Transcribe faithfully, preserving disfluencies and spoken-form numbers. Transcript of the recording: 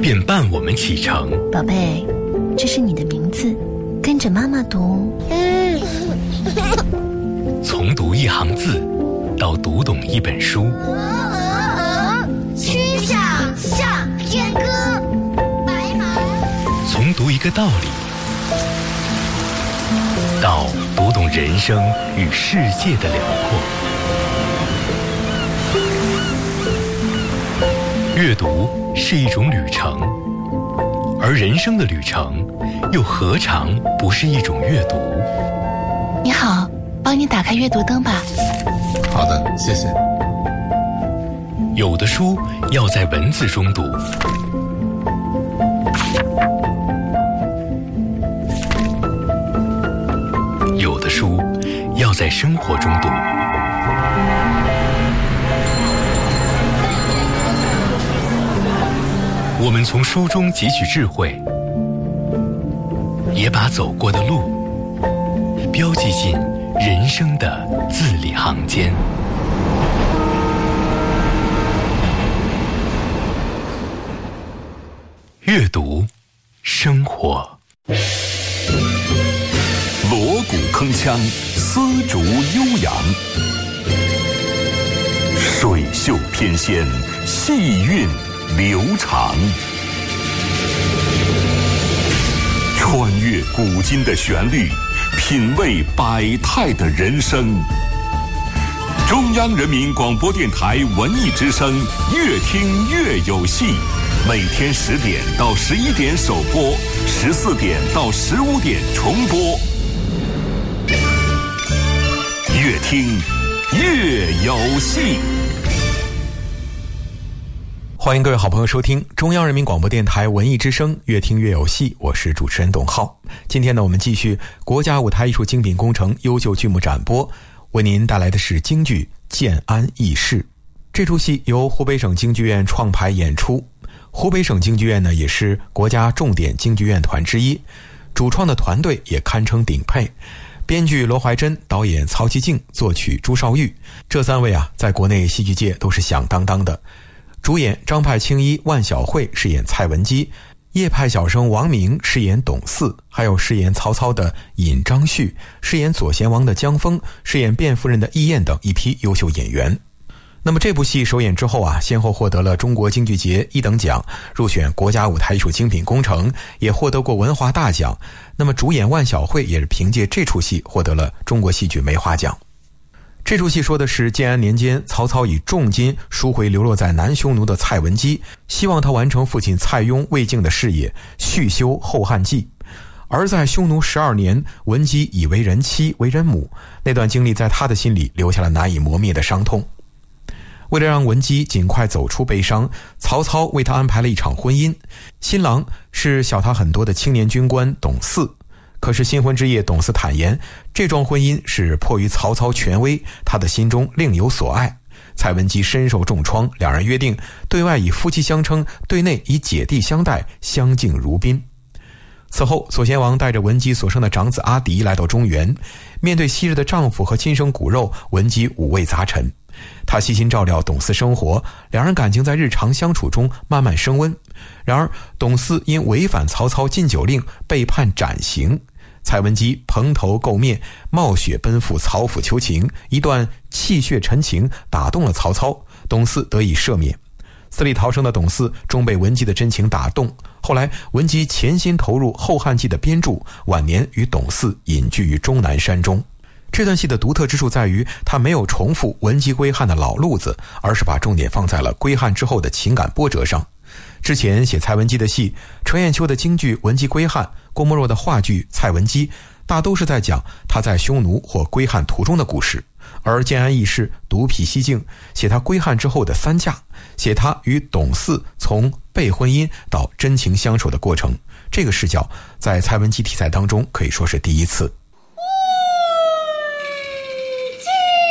便伴我们启程。 宝贝，这是你的名字，跟着妈妈读。嗯， 从读一行字到读懂一本书。 曲项向天歌，白马。 从读一个道理到读懂人生与世界的辽阔。阅读是一种旅程，而人生的旅程又何尝不是一种阅读？ 你好，帮你打开阅读灯吧。 好的，谢谢。 有的书要在文字中读，有的书要在生活中读。我们从书中汲取智慧，也把走过的路标记进人生的字里行间。阅读，生活。 锣鼓铿锵，丝竹悠扬，水袖翩跹，细韵流长。穿越古今的旋律，品味百态的人生。中央人民广播电台文艺之声，越听越有戏。每天十点到十一点首播，十四点到十五点重播。越听越有戏。 欢迎各位好朋友收听中央人民广播电台文艺之声，越听越有戏，我是主持人董浩。今天呢，我们继续国家舞台艺术精品工程优秀剧目展播，为您带来的是京剧《建安义士》。这出戏由湖北省京剧院创排演出，湖北省京剧院呢也是国家重点京剧院团之一，主创的团队也堪称顶配。编剧罗怀珍，导演曹其敬，作曲朱绍玉，这三位啊，在国内戏剧界都是响当当的。主演张派青衣、万晓慧饰演蔡文姬，叶派小生王明饰演董四，还有饰演曹操的尹张旭，饰演左贤王的江峰，饰演卞夫人的易燕等一批优秀演员。那么这部戏首演之后啊，先后获得了中国京剧节一等奖，入选国家舞台艺术精品工程，也获得过文华大奖。那么主演万晓慧也是凭借这出戏获得了中国戏剧梅花奖。这出戏说的是建安年间，曹操以重金赎回流落在南匈奴的蔡文姬，希望他完成父亲蔡邕、魏晋的事业，续修后汉纪。而在匈奴十二年，文姬以为人妻为人母，那段经历在他的心里留下了难以磨灭的伤痛。为了让文姬尽快走出悲伤，曹操为他安排了一场婚姻，新郎是小他很多的青年军官董四。可是新婚之夜，董四坦言，这桩婚姻是迫于曹操权威，他的心中另有所爱。蔡文姬身受重创，两人约定对外以夫妻相称，对内以姐弟相待，相敬如宾。此后，左贤王带着文姬所生的长子阿迪来到中原，面对昔日的丈夫和亲生骨肉，文姬五味杂陈。他悉心照料董四生活，两人感情在日常相处中慢慢升温。然而董四因违反曹操禁酒令被判斩刑，蔡文姬蓬头垢面，冒雪奔赴曹府求情，一段泣血陈情打动了曹操，董四得以赦免。死里逃生的董四终被文姬的真情打动，后来文姬潜心投入后汉纪的编著，晚年与董四隐居于终南山中。这段戏的独特之处在于，他没有重复文姬归汉的老路子，而是把重点放在了归汉之后的情感波折上。之前写蔡文姬的戏，程砚秋的京剧《文姬归汉》，郭沫若的话剧《蔡文姬》，大都是在讲他在匈奴或归汉途中的故事。而建安义士独辟蹊径，写他归汉之后的三嫁，写他与董四从被婚姻到真情相守的过程。这个视角在蔡文姬题材当中可以说是第一次。